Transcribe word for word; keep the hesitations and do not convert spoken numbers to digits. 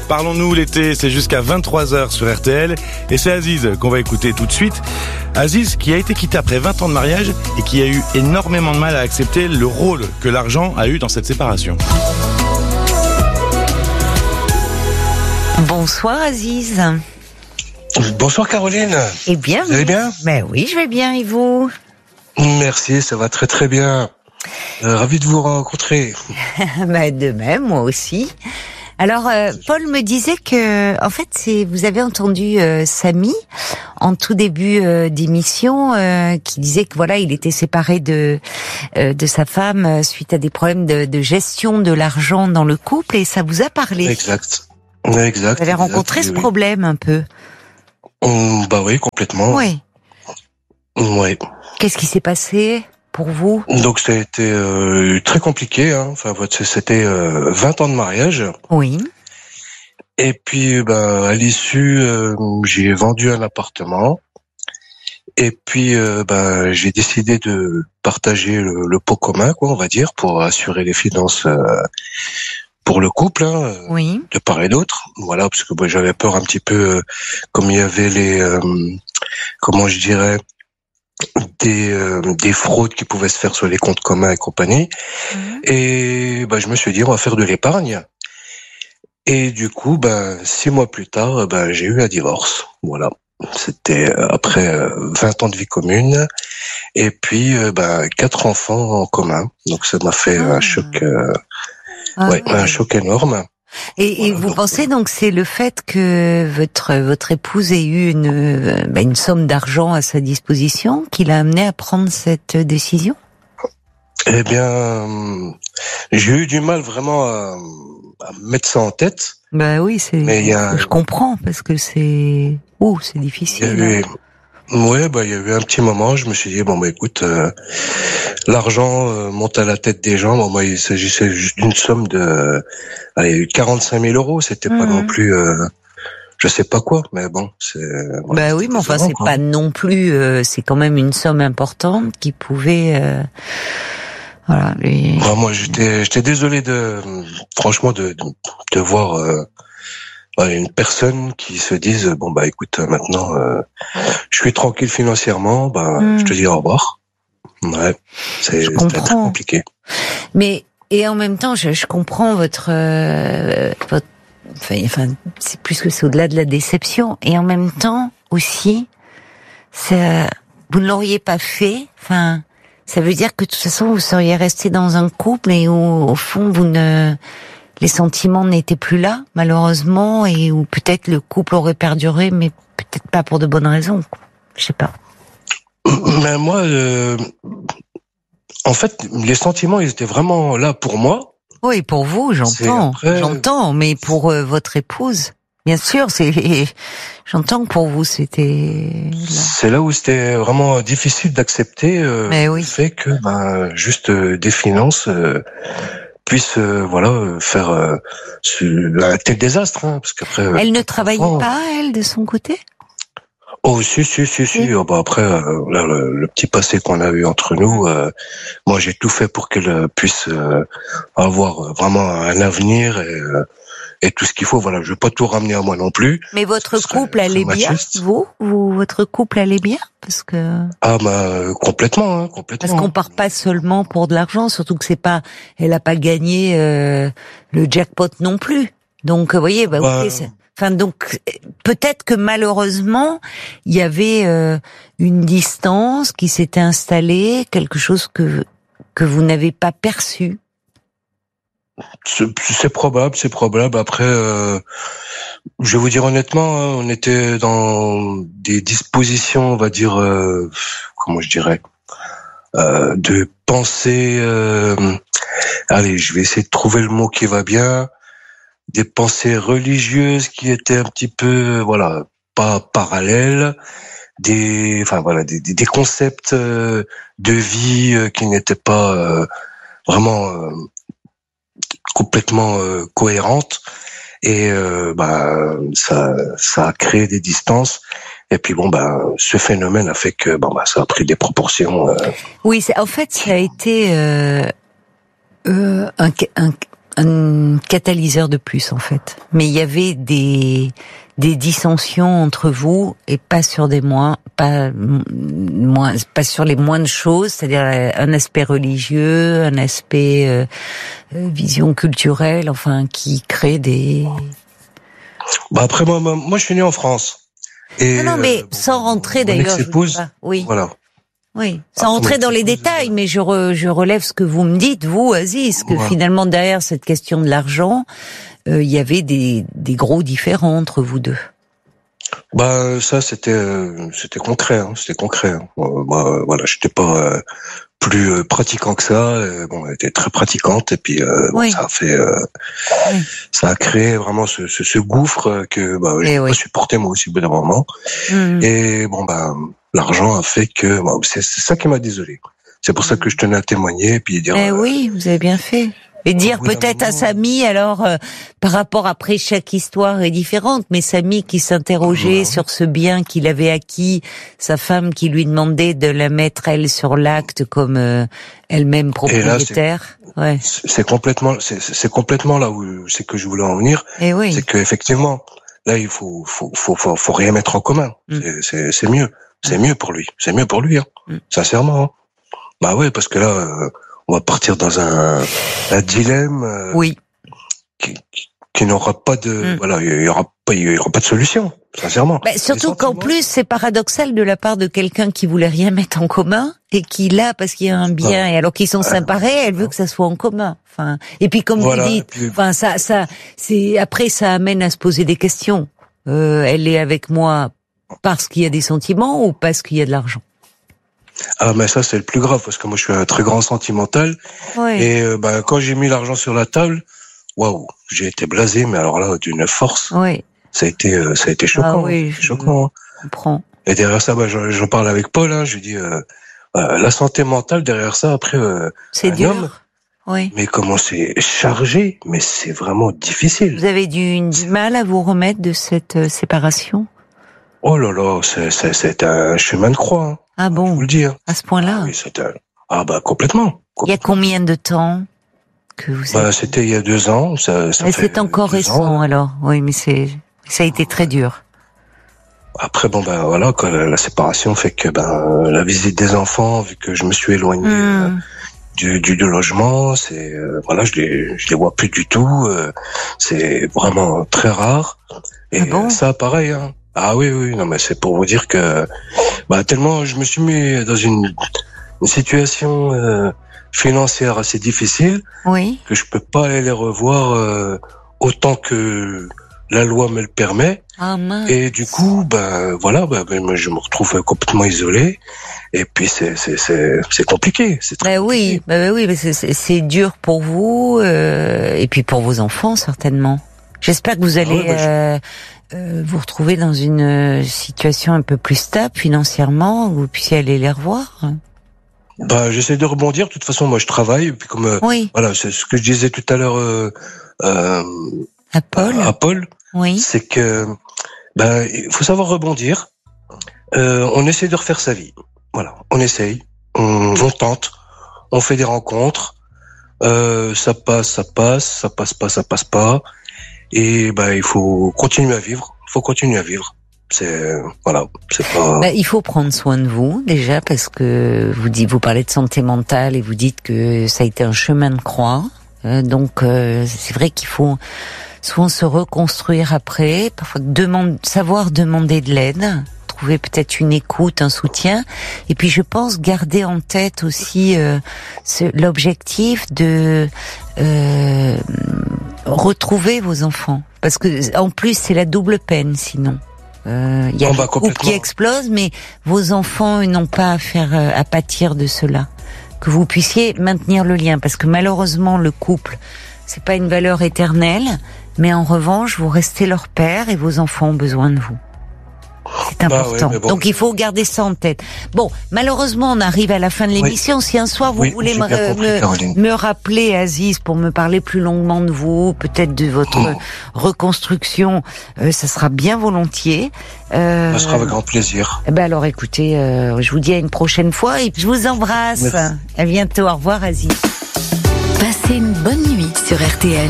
Parlons-nous l'été, c'est jusqu'à vingt-trois heures sur R T L. Et c'est Aziz qu'on va écouter tout de suite. Aziz qui a été quitté après vingt ans de mariage et qui a eu énormément de mal à accepter le rôle que l'argent a eu dans cette séparation. Bonsoir Aziz. Bonsoir Caroline. Eh bien, vous allez bien? Ben oui, je vais bien, et vous? Merci, ça va très très bien. Euh, ravi de vous rencontrer. Ben de même, moi aussi. Alors, euh, Paul me disait que, en fait, c'est vous avez entendu euh, Samy en tout début euh, d'émission euh, qui disait que voilà, il était séparé de euh, de sa femme euh, suite à des problèmes de, de gestion de l'argent dans le couple, et ça vous a parlé. Exact. Exact. Vous avez rencontré exact, ce oui. problème un peu. Hum, bah oui, complètement. Oui. Oui. Qu'est-ce qui s'est passé pour vous? Donc ça a été euh, très compliqué. Hein. Enfin, c'était euh, vingt ans de mariage. Oui. Et puis, ben, à l'issue, euh, j'ai vendu un appartement. Et puis, euh, ben, j'ai décidé de partager le, le pot commun, quoi, on va dire, pour assurer les finances euh, pour le couple, hein, Oui. de part et d'autre. Voilà, parce que moi, j'avais peur un petit peu, euh, comme il y avait les, euh, comment je dirais, des euh, des fraudes qui pouvaient se faire sur les comptes communs et compagnie. Mmh. Et ben, je me suis dit, on va faire de l'épargne. Et du coup, ben, six mois plus tard, ben, j'ai eu un divorce. Voilà. C'était après vingt ans de vie commune. Et puis, ben, quatre enfants en commun. Donc, ça m'a fait ah. un choc, euh, ah, ouais, ouais. un choc énorme. Et, voilà, et vous donc, pensez donc c'est le fait que votre votre épouse ait eu une ben, une somme d'argent à sa disposition qui l'a amené à prendre cette décision? Eh bien, j'ai eu du mal vraiment à, à mettre ça en tête. Bah oui, c'est. Mais y a... je comprends parce que c'est. Ouh, c'est difficile. Il y a eu... Ouais, bah il y a eu un petit moment, je me suis dit bon bah écoute, euh, l'argent euh, monte à la tête des gens. Bon moi il s'agissait juste d'une somme de, allez, quarante-cinq mille euros. C'était mmh. pas non plus, euh, je sais pas quoi, mais bon c'est. Voilà, bah oui, mais enfin c'est quoi. Pas non plus, euh, c'est quand même une somme importante qui pouvait. Euh... Voilà. Les... Bah, moi j'étais, j'étais désolé de, franchement de de, de voir. Euh, une personne qui se dise bon bah écoute maintenant euh, je suis tranquille financièrement, bah mmh. je te dis au revoir. Ouais, c'est très compliqué. Mais et en même temps je, je comprends votre, euh, votre enfin c'est plus que c'est au-delà de la déception, et en même temps aussi ça, vous ne l'auriez pas fait, enfin ça veut dire que de toute façon vous seriez resté dans un couple et où au fond vous ne les sentiments n'étaient plus là, malheureusement, et où peut-être le couple aurait perduré, mais peut-être pas pour de bonnes raisons. Je sais pas. Mais moi, euh, en fait, les sentiments, ils étaient vraiment là pour moi. Oui, pour vous, j'entends, après... j'entends, mais pour euh, votre épouse, bien sûr, c'est. J'entends que pour vous, c'était. Là. C'est là où c'était vraiment difficile d'accepter euh, oui. le fait que, ben, juste euh, des finances. Euh, puisse euh, voilà faire euh, un tel désastre, hein, parce qu'après elle ne travaillait enfants, pas elle de son côté. Oh si si si si oui. Oh, bah après euh, là, le, le petit passé qu'on a eu entre nous, euh, moi j'ai tout fait pour qu'elle puisse euh, avoir vraiment un avenir et, euh, et tout ce qu'il faut. Voilà, je veux pas tout ramener à moi non plus. Mais votre couple allait bien, vous, vous votre couple allait bien, parce que ah bah complètement, hein, complètement. Parce qu'on part pas seulement pour de l'argent, surtout que c'est pas, elle a pas gagné euh, le jackpot non plus. Donc vous voyez, bah, bah... Okay, enfin donc peut-être que malheureusement il y avait euh, une distance qui s'était installée, quelque chose que que vous n'avez pas perçu. C'est probable, c'est probable. Après, euh, je vais vous dire honnêtement, hein, on était dans des dispositions, on va dire, euh, comment je dirais, euh, de penser. Euh, allez, je vais essayer de trouver le mot qui va bien. Des pensées religieuses qui étaient un petit peu, voilà, pas parallèles. Des, enfin voilà, des, des concepts euh, de vie euh, qui n'étaient pas euh, vraiment. Euh, complètement euh, cohérente, et euh, bah ça ça a créé des distances, et puis bon bah ce phénomène a fait que bon bah ça a pris des proportions. Euh... Oui, c'est, en fait ça a été euh, euh, un, un un catalyseur de plus en fait. Mais il y avait des des dissensions entre vous et pas sur des moins pas moins pas sur les moindres choses, c'est-à-dire un aspect religieux, un aspect euh, vision culturelle, enfin qui crée des. Bah après moi moi, moi je suis né en France. Et non, non mais euh, bon, sans rentrer mon d'ailleurs. ex-épouse, je pas. Oui. Voilà. Oui, sans rentrer dans les détails, mais je, re, je relève ce que vous me dites, vous, Aziz, que ouais. finalement derrière cette question de l'argent, euh, il y avait des, des gros différends entre vous deux. Bah ça c'était euh, c'était concret, hein, c'était concret. Hein. Euh, moi voilà, j'étais pas euh, plus euh, pratiquant que ça. Euh, bon, elle était très pratiquante et puis euh, oui. bon, ça a fait, euh, oui. ça a créé vraiment ce, ce, ce gouffre que bah j'ai oui. pas supporté moi aussi au bout d'un moment. Mmh. Et bon bah l'argent a fait que bah, c'est, c'est ça qui m'a désolé. C'est pour ça que je tenais à témoigner et puis dire. Eh euh, oui, vous avez bien fait. Et dire peut-être moment, à Samy, alors, euh, par rapport après, chaque histoire est différente, mais Samy qui s'interrogeait ouais. sur ce bien qu'il avait acquis, sa femme qui lui demandait de la mettre, elle, sur l'acte comme euh, elle-même propriétaire. Là, c'est, ouais. c'est complètement, c'est, c'est complètement là où c'est que je voulais en venir. Et oui. C'est qu'effectivement, là, il faut, faut, faut, faut, faut rien mettre en commun. Mm. C'est, c'est, c'est mieux. C'est mm. mieux pour lui. C'est mieux pour lui, hein. Mm. Sincèrement. Hein. Bah ouais, parce que là, euh, on va partir dans un, un dilemme euh, oui. qui, qui, qui n'aura pas de mm. voilà, il y aura pas il y aura pas de solution, sincèrement. Bah, surtout qu'en plus c'est paradoxal de la part de quelqu'un qui voulait rien mettre en commun et qui là parce qu'il y a un bien ah. et alors qu'ils sont séparés, elle veut que ça soit en commun. Enfin et puis comme voilà, vous dites, puis... enfin ça ça c'est après ça amène à se poser des questions. Euh, elle est avec moi parce qu'il y a des sentiments ou parce qu'il y a de l'argent? Ah mais ça c'est le plus grave parce que moi je suis un très grand sentimental oui. et euh, bah quand j'ai mis l'argent sur la table, waouh, j'ai été blasé mais alors là d'une force. Oui. Ça a été euh, ça a été choquant, ah oui, je choquant. Hein. comprends. Et derrière ça bah j'en, j'en parle avec Paul hein, je lui dis euh, euh, la santé mentale derrière ça après euh, c'est un dur. Homme, oui. Mais comment c'est chargé, mais c'est vraiment difficile. Vous avez du, du mal à vous remettre de cette euh, séparation? Oh là là, c'est c'est c'est un chemin de croix. Hein. Ah bon? Je vous le dis. Hein. À ce point-là? Ah, oui, c'était un... ah bah complètement, complètement. Il y a combien de temps que vous bah, êtes... c'était il y a deux ans. Ça, ça mais fait c'est encore récent ans. alors. Oui, mais c'est ça a été très dur. Après bon ben voilà, quand la, la séparation fait que ben la visite des enfants, vu que je me suis éloigné mmh. euh, du, du, du logement, c'est euh, voilà, je les je les vois plus du tout. Euh, c'est vraiment très rare. Et ah bon euh, ça pareil. Hein. Ah oui, oui, non, mais c'est pour vous dire que, bah, tellement je me suis mis dans une, une situation euh, financière assez difficile, oui. que je peux pas aller les revoir euh, autant que la loi me le permet. Ah, mince. Et du coup, ben voilà, ben, ben je me retrouve complètement isolé. Et puis c'est c'est c'est c'est compliqué. C'est très bah compliqué. oui, bah oui, c'est, c'est c'est dur pour vous euh, et puis pour vos enfants certainement. J'espère que vous allez. Ah ouais, bah, euh, Euh, vous retrouvez dans une situation un peu plus stable financièrement, vous puissiez aller les revoir. Bah, j'essaie de rebondir. De toute façon, moi, je travaille. Et puis comme euh, oui. voilà, c'est ce que je disais tout à l'heure euh, euh, à Paul. À, à Paul. Oui. C'est que ben il faut savoir rebondir. Euh, on essaie de refaire sa vie. Voilà, on essaye, on, on tente, on fait des rencontres. Euh, ça passe, ça passe, ça passe pas, ça passe pas. Et ben il faut continuer à vivre, il faut continuer à vivre. C'est voilà, c'est pas. Bah, il faut prendre soin de vous déjà parce que vous dites, vous parlez de santé mentale et vous dites que ça a été un chemin de croix. Euh, donc euh, c'est vrai qu'il faut souvent se reconstruire après, parfois demander, savoir demander de l'aide, trouver peut-être une écoute, un soutien, et puis je pense garder en tête aussi euh, ce, l'objectif de euh, retrouver vos enfants, parce que en plus c'est la double peine sinon. Il euh, y a des couples qui explosent, mais vos enfants n'ont pas à faire à pâtir de cela. Que vous puissiez maintenir le lien, parce que malheureusement le couple c'est pas une valeur éternelle, mais en revanche vous restez leur père et vos enfants ont besoin de vous. C'est important. Bah ouais, bon, donc il faut garder ça en tête. Bon, malheureusement, on arrive à la fin de l'émission. Oui. Si un soir vous oui, voulez me, compris, me, me rappeler, Aziz, pour me parler plus longuement de vous, peut-être de votre oh. reconstruction, euh, ça sera bien volontiez. Euh, ça sera avec grand plaisir. Eh ben alors, écoutez, euh, je vous dis à une prochaine fois et je vous embrasse. Merci. À bientôt. Au revoir, Aziz. Passez une bonne nuit sur R T L.